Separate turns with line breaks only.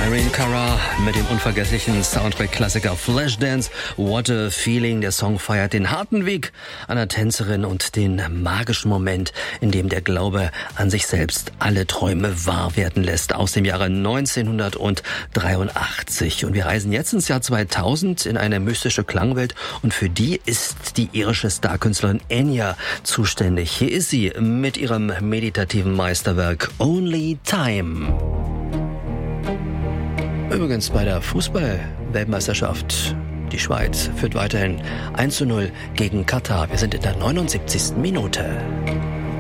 Irene Cara mit dem unvergesslichen Soundtrack-Klassiker Flashdance, What a Feeling. Der Song feiert den harten Weg einer Tänzerin und den magischen Moment, in dem der Glaube an sich selbst alle Träume wahr werden lässt. Aus dem Jahre 1983. Und wir reisen jetzt ins Jahr 2000 in eine mystische Klangwelt. Und für die ist die irische Starkünstlerin Enya zuständig. Hier ist sie mit ihrem meditativen Meisterwerk Only Time. Übrigens bei der Fußball-Weltmeisterschaft. Die Schweiz führt weiterhin 1:0 gegen Katar. Wir sind in der 79. Minute.